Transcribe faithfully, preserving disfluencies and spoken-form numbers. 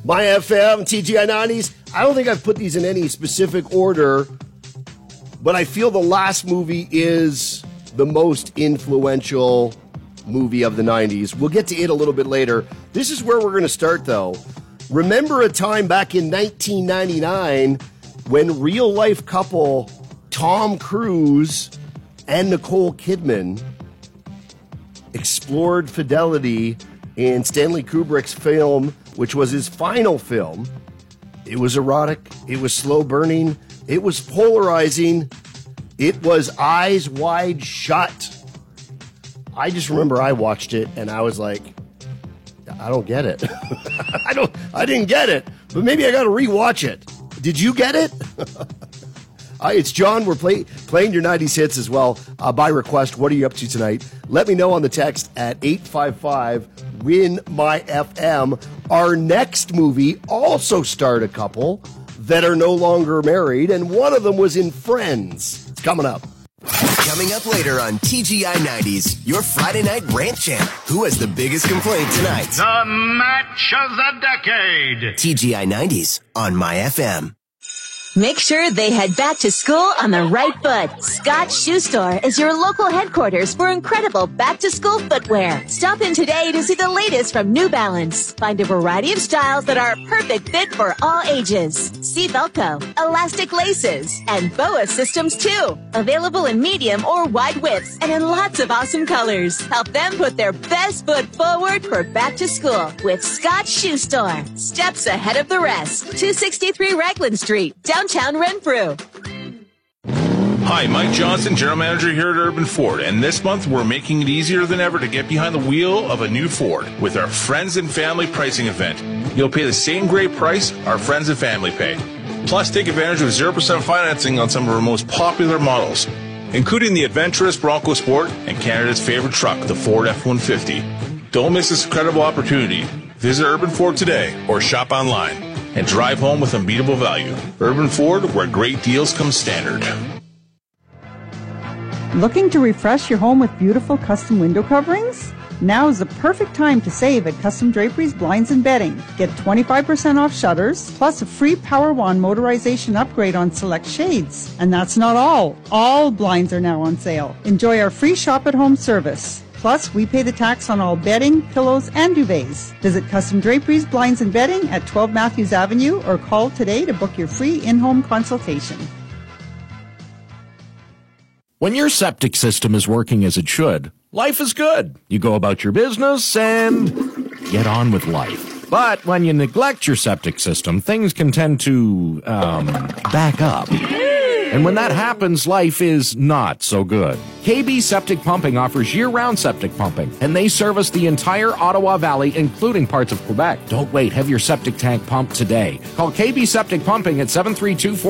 My F M, T G I nineties. I don't think I've put these in any specific order, but I feel the last movie is the most influential movie of the nineties. We'll get to it a little bit later. This is where we're going to start, though. Remember a time back in nineteen ninety-nine when real-life couple Tom Cruise and Nicole Kidman explored fidelity in Stanley Kubrick's film, which was his final film. It was erotic. It was slow burning. It was polarizing. It was Eyes Wide Shut. I just remember I watched it and I was like, I don't get it. I don't. I didn't get it, but maybe I got to rewatch it. Did you get it? Hi, it's John. We're play, playing your nineties hits as well uh, by request. What are you up to tonight? Let me know on the text at eight five five, W I N, M Y F M. Our next movie also starred a couple that are no longer married, and one of them was in Friends. It's coming up. Coming up later on T G I nineties, your Friday night rant champ. Who has the biggest complaint tonight? The match of the decade. T G I nineties on My F M. Make sure they head back to school on the right foot. Scott's Shoe Store is your local headquarters for incredible back-to-school footwear. Stop in today to see the latest from New Balance. Find a variety of styles that are a perfect fit for all ages. See Velcro, elastic laces, and B O A systems too. Available in medium or wide widths and in lots of awesome colors. Help them put their best foot forward for back to school with Scott's Shoe Store. Steps ahead of the rest. two sixty-three Raglan Street, downtown Renfrew. Hi, Mike Johnson, General Manager here at Urban Ford, and this month we're making it easier than ever to get behind the wheel of a new Ford with our Friends and Family pricing event. You'll pay the same great price our friends and family pay. Plus, take advantage of zero percent financing on some of our most popular models, including the adventurous Bronco Sport and Canada's favorite truck, the Ford F one fifty. Don't miss this incredible opportunity. Visit Urban Ford today or shop online and drive home with unbeatable value. Urban Ford, where great deals come standard. Looking to refresh your home with beautiful custom window coverings? Now is the perfect time to save at Custom Draperies Blinds and Bedding. Get twenty-five percent off shutters, plus a free Power Wand motorization upgrade on select shades. And that's not all. All blinds are now on sale. Enjoy our free shop-at-home service. Plus, we pay the tax on all bedding, pillows, and duvets. Visit Custom Draperies Blinds and Bedding at twelve Matthews Avenue or call today to book your free in-home consultation. When your septic system is working as it should, life is good. You go about your business and get on with life. But when you neglect your septic system, things can tend to, um, back up. And when that happens, life is not so good. K B Septic Pumping offers year-round septic pumping, and they service the entire Ottawa Valley, including parts of Quebec. Don't wait. Have your septic tank pumped today. Call K B Septic Pumping at seven three two four